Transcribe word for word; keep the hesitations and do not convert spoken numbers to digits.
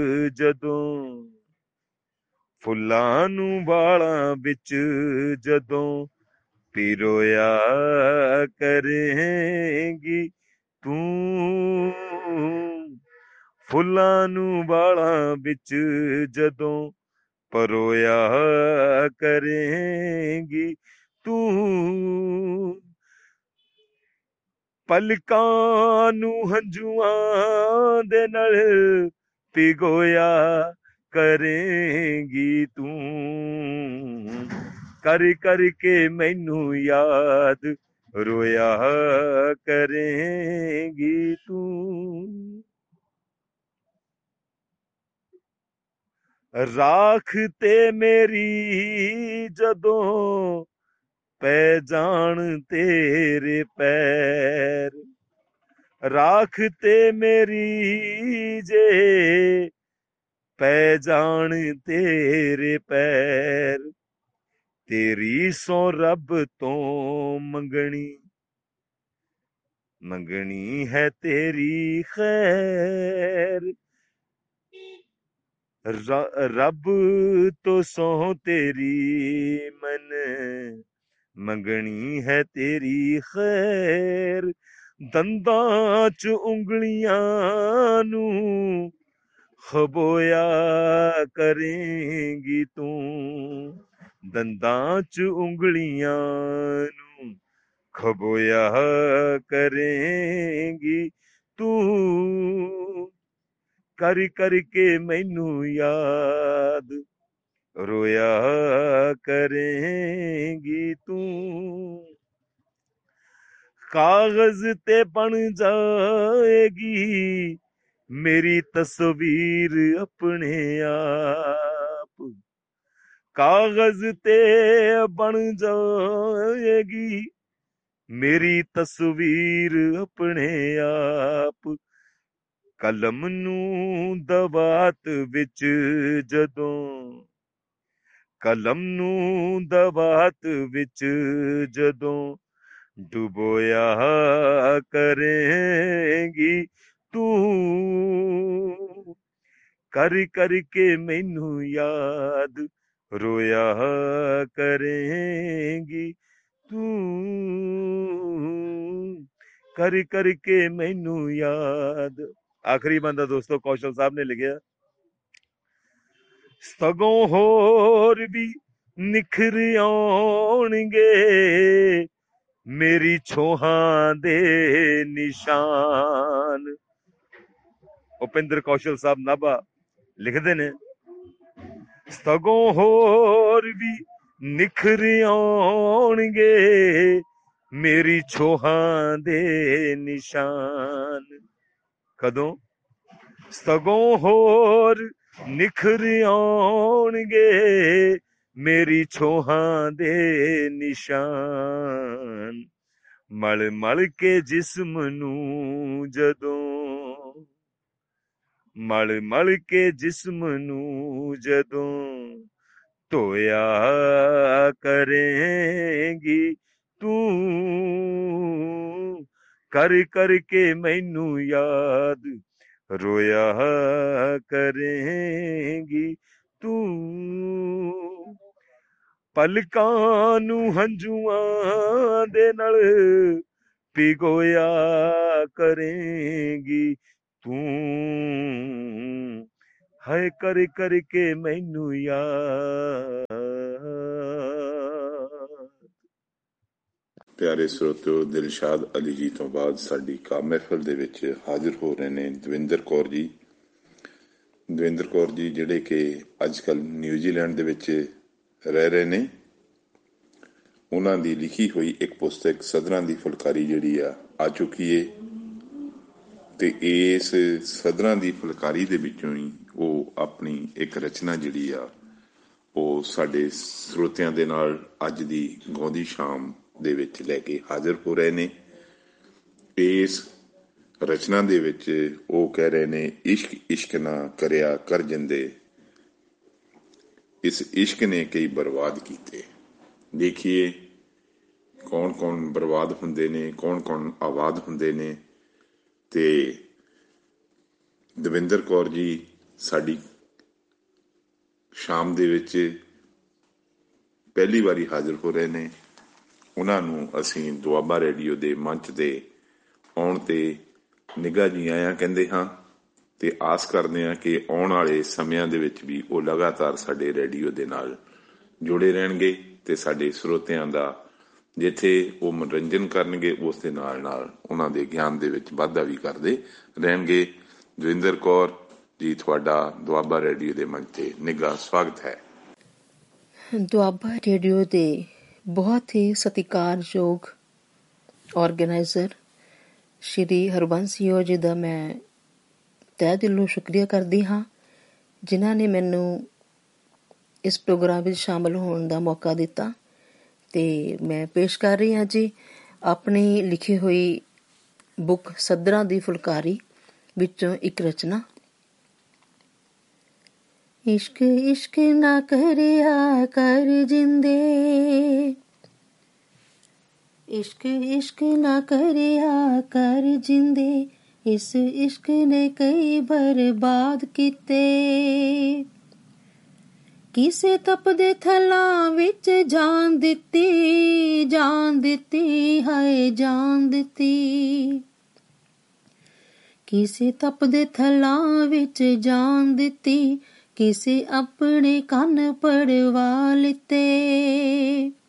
ਜਦੋਂ ਫੁੱਲਾਂ ਨੂੰ ਵਾਲਾਂ ਵਿੱਚ ਜਦੋਂ ਪਿਰੋਇਆ ਕਰੇਂਗੀ ਤੂੰ, ਫੁੱਲਾਂ ਨੂੰ ਵਾਲਾਂ ਵਿੱਚ ਜਦੋਂ ਪਰੋਇਆ ਕਰੇਂਗੀ ਤੂੰ, ਪਲਕਾਂ ਨੂੰ ਹੰਝੂਆਂ ਦੇ ਨਾਲ ਭਿਗੋਇਆ ਕਰੇਂਗੀ ਤੂੰ, ਕਰ ਕਰਕੇ ਮੈਨੂੰ ਯਾਦ ਰੋਇਆ ਕਰੇਂਗੀ ਤੂੰ। ਰਾਖ ਤੇ ਮੇਰੀ ਜਦੋਂ ਪੈ ਜਾਣ ਤੇਰੇ ਪੈਰ, ਰਾਖ ਤੇ ਮੇਰੀ ਜੇ ਪੈ ਜਾਣ ਤੇਰੇ ਪੈਰ, ਤੇਰੀ ਸੋ ਰੱਬ ਤੋਂ ਮੰਗਣੀ ਮੰਗਣੀ ਹੈ ਤੇਰੀ ਖੈਰ, ਰੱਬ ਤੋਂ ਸਹੁੰ ਤੇਰੀ ਮਨ ਮੰਗਣੀ ਹੈ ਤੇਰੀ ਖੈਰ, ਦੰਦਾਂ ਚ ਉਂਗਲੀਆਂ ਨੂੰ ਖਬੋਇਆ ਕਰੇਂਗੀ ਤੂੰ, ਦੰਦਾਂ ਚ ਉਂਗਲੀਆਂ ਨੂੰ ਖਬੋਇਆ ਕਰੇਂਗੀ ਤੂੰ, ਕਰ ਕਰਕੇ ਮੈਨੂੰ ਯਾਦ ਰੋਇਆ ਕਰੇਂਗੀ ਤੂੰ। ਕਾਗਜ਼ ਤੇ ਬਣ ਜਾਏਗੀ ਮੇਰੀ ਤਸਵੀਰ ਆਪਣੇ ਆਪ, ਕਾਗਜ਼ ਤੇ ਬਣ ਜਾਏਗੀ ਮੇਰੀ ਤਸਵੀਰ ਆਪਣੇ ਆਪ, ਕਲਮ ਨੂੰ ਦਵਾਤ ਵਿੱਚ ਜਦੋਂ ਕਲਮ ਨੂੰ ਦਵਾਤ ਵਿੱਚ ਜਦੋਂ ਡੁਬੋਇਆ ਕਰੇਂਗੀ ਤੂੰ, ਕਰ ਕਰਕੇ ਮੈਨੂੰ ਯਾਦ ਰੋਇਆ ਕਰੇਂਗੀ ਤੂੰ, ਕਰ ਕਰਕੇ ਮੈਨੂੰ ਯਾਦ। ਆਖਰੀ ਬੰਦਾ ਦੋਸਤੋ ਕੌਸ਼ਲ ਸਾਹਿਬ ਨੇ ਲਿਖਿਆ, ਸਗੋਂ ਹੋਰ ਵੀ ਨਿਖਰ ਆਉਣਗੇ ਮੇਰੀ ਛੋਹਾਂ ਦੇ ਨਿਸ਼ਾਨ। ਉਪਿੰਦਰ ਕੌਸ਼ਲ ਸਾਹਿਬ ਨਾਭਾ ਲਿਖਦੇ ਨੇ, ਸਗੋਂ ਹੋਰ ਵੀ ਨਿਖਰ ਆਉਣਗੇ ਮੇਰੀ ਛੋਹਾਂ ਦੇ ਨਿਸ਼ਾਨ। ਕਦੋਂ? ਸਗੋਂ ਹੋਰ ਨਿਖਰ ਆਉਣਗੇ ਮੇਰੀ ਛੋਹਾਂ ਦੇ ਨਿਸ਼ਾਨ, ਮਲ ਮਲ ਕੇ ਜਿਸਮ ਨੂੰ ਜਦੋਂ ਮਲ ਮਲ ਕੇ ਜਿਸਮ ਨੂੰ ਜਦੋਂ ਧੋਇਆ ਕਰੇਂਗੀ ਤੂੰ, ਕਰ ਕਰਕੇ ਮੈਨੂੰ ਯਾਦ ਰੋਇਆ ਕਰੇਂਗੀ ਤੂੰ, ਪਲਕਾਂ ਨੂੰ ਹੰਝੂਆਂ ਦੇ ਨਾਲ ਭਿਗੋਇਆ ਕਰੇਂਗੀ ਤੂੰ, ਹਾਏ ਕਰ ਕਰਕੇ ਮੈਨੂੰ ਯਾਦ। ਪਿਆਰੇ ਸਰੋਤਿਓ, ਦਿਲਸ਼ਾਦ ਅਲੀ ਜੀ ਤੋਂ ਬਾਅਦ ਸਾਡੀ ਕਾਵਿ ਮਹਿਫਲ ਦੇ ਵਿੱਚ ਹਾਜ਼ਰ ਹੋ ਰਹੇ ਨੇ ਦਵਿੰਦਰ ਕੌਰ ਜੀ। ਦਵਿੰਦਰ ਕੌਰ ਜੀ ਜਿਹੜੇ ਕਿ ਅੱਜ ਕੱਲ੍ਹ ਨਿਊਜ਼ੀਲੈਂਡ ਦੇ ਵਿੱਚ ਰਹਿ ਰਹੇ ਨੇ, ਉਹਨਾਂ ਦੀ ਲਿਖੀ ਹੋਈ ਇੱਕ ਪੁਸਤਕ ਸਦਰਾਂ ਦੀ ਫੁਲਕਾਰੀ ਜਿਹੜੀ ਆ ਆ ਚੁੱਕੀ ਏ, ਤੇ ਇਸ ਸਦਰਾਂ ਦੀ ਫੁਲਕਾਰੀ ਦੇ ਵਿੱਚੋਂ ਹੀ ਉਹ ਆਪਣੀ ਇੱਕ ਰਚਨਾ ਜਿਹੜੀ ਆ ਉਹ ਸਾਡੇ ਸਰੋਤਿਆਂ ਦੇ ਨਾਲ ਅੱਜ ਦੀ ਗਾਉਂਦੀ ਸ਼ਾਮ ਦੇ ਵਿੱਚ ਲੈ ਕੇ ਹਾਜ਼ਰ ਹੋ ਰਹੇ ਨੇ। ਇਸ ਰਚਨਾ ਦੇ ਵਿੱਚ ਉਹ ਕਹਿ ਰਹੇ ਨੇ, ਇਸ਼ਕ ਇਸ਼ਕ ਨਾ ਕਰਿਆ ਕਰ ਜਿੰਦੇ, ਇਸ ਇਸ਼ਕ ਨੇ ਕਈ ਬਰਬਾਦ ਕੀਤੇ। ਦੇਖੀਏ ਕੌਣ ਕੌਣ ਬਰਬਾਦ ਹੁੰਦੇ ਨੇ, ਕੌਣ ਕੌਣ ਆਬਾਦ ਹੁੰਦੇ ਨੇ। ਤੇ ਦਵਿੰਦਰ ਕੌਰ ਜੀ ਸਾਡੀ ਸ਼ਾਮ ਦੇ ਵਿੱਚ ਪਹਿਲੀ ਵਾਰੀ ਹਾਜ਼ਰ ਹੋ ਰਹੇ ਨੇ, ਉਹਨਾਂ ਨੂੰ ਅਸੀਂ ਦੁਆਬਾ ਰੇਡੀਓ ਦੇ ਮੰਚ ਦੇ ਆਉਣ 'ਤੇ ਨਿੱਘਾ ਜੀ ਆਇਆਂ ਕਹਿੰਦੇ ਹਾਂ ਅਤੇ ਆਸ ਕਰਦੇ ਹਾਂ ਕਿ ਆਉਣ ਵਾਲੇ ਸਮਿਆਂ ਦੇ ਵਿੱਚ ਵੀ ਉਹ ਲਗਾਤਾਰ ਸਾਡੇ ਰੇਡੀਓ ਦੇ ਨਾਲ ਜੁੜੇ ਰਹਿਣਗੇ ਅਤੇ ਸਾਡੇ ਸਰੋਤਿਆਂ ਦਾ ਜਿੱਥੇ ਉਹ ਮਨੋਰੰਜਨ ਕਰਨਗੇ ਉਸ ਦੇ ਨਾਲ ਨਾਲ ਉਹਨਾਂ ਦੇ ਗਿਆਨ ਦੇ ਵਿੱਚ ਵਾਧਾ ਵੀ ਕਰਦੇ ਰਹਿਣਗੇ। ਦਵਿੰਦਰ ਕੌਰ ਜੀ, ਤੁਹਾਡਾ ਦੁਆਬਾ ਰੇਡੀਓ ਦੇ ਮੰਚ 'ਤੇ ਨਿੱਘਾ ਸਵਾਗਤ ਹੈ। ਦੁਆਬਾ ਰੇਡੀਓ ਦੇ ਬਹੁਤ ਹੀ ਸਤਿਕਾਰਯੋਗ ਆਰਗੇਨਾਈਜ਼ਰ ਸ਼੍ਰੀ ਹਰਬੰਸ ਜੀ ਦਾ ਮੈਂ ਤਹਿ ਦਿਲੋਂ ਸ਼ੁਕਰੀਆ ਕਰਦੀ ਹਾਂ, ਜਿਨ੍ਹਾਂ ਨੇ ਮੈਨੂੰ ਇਸ ਪ੍ਰੋਗਰਾਮ ਵਿੱਚ ਸ਼ਾਮਲ ਹੋਣ ਦਾ ਮੌਕਾ ਦਿੱਤਾ। ਅਤੇ ਮੈਂ ਪੇਸ਼ ਕਰ ਰਹੀ ਹਾਂ ਜੀ ਆਪਣੀ ਲਿਖੀ ਹੋਈ ਬੁੱਕ ਸੱਧਰਾਂ ਦੀ ਫੁਲਕਾਰੀ ਵਿੱਚੋਂ ਇੱਕ ਰਚਨਾ। ਇਸ਼ਕ ਇਸ਼ਕ ਨਾ ਕਰਿਆ ਕਰ ਜਿੰਦੇ, ਇਸ਼ਕ ਇਸ਼ਕ ਨਾ ਕਰਿਆ ਕਰ ਜਿੰਦੇ, ਇਸ ਇਸ਼ਕ ਨੇ ਕਈ ਬਰਬਾਦ ਕੀਤੇ। ਕਿਸੇ ਤਪਦੇ ਥਲਾਂ ਵਿੱਚ ਜਾਨ ਦਿੱਤੀ, ਜਾਨ ਦਿੱਤੀ, ਹਾਏ ਜਾਨ ਦਿੱਤੀ। ਕਿਸੇ ਤਪਦੇ ਥਲਾਂ ਵਿੱਚ ਜਾਨ ਦਿੱਤੀ, ਕਿਸੇ ਆਪਣੇ ਕੰਨ ਪੜਵਾ ਲਿੱਤੇ।